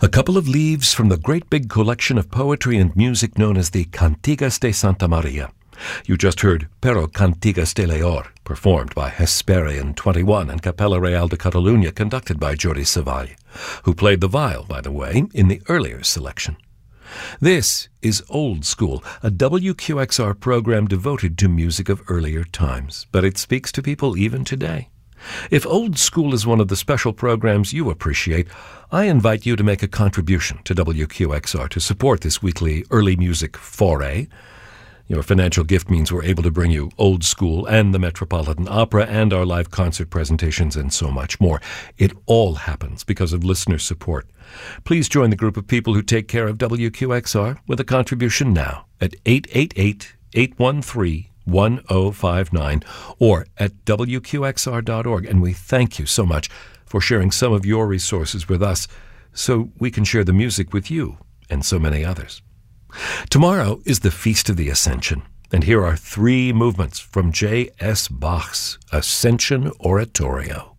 A couple of leaves from the great big collection of poetry and music known as the Cantigas de Santa Maria. You just heard Pero Cantigas de Leor, performed by Hesperian 21 and Capella Real de Catalunya, conducted by Jordi Savall, who played the viol, by the way, in the earlier selection. This is Old School, a WQXR program devoted to music of earlier times, but it speaks to people even today. If Old School is one of the special programs you appreciate, I invite you to make a contribution to WQXR to support this weekly early music foray. Your financial gift means we're able to bring you Old School and the Metropolitan Opera and our live concert presentations and so much more. It all happens because of listener support. Please join the group of people who take care of WQXR with a contribution now at 888-813-1059 or at WQXR.org. And we thank you so much for sharing some of your resources with us so we can share the music with you and so many others. Tomorrow is the Feast of the Ascension, and here are 3 movements from J.S. Bach's Ascension Oratorio.